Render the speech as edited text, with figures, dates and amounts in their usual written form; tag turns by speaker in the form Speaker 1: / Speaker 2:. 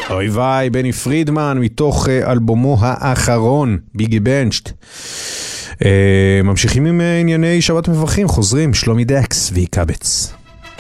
Speaker 1: אוי ויי, בני פרידמן, מתוך אלבומו האחרון, ביגי בנצ'ט. ממשיכים עם ענייני שבת מברכים, חוזרים, שלומי דקס ויקבץ.